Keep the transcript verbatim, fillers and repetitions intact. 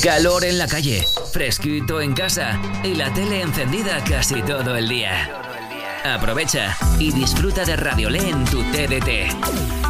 Calor en la calle, fresquito en casa y la tele encendida casi todo el día. Aprovecha y disfruta de Radiolé en tu T D T.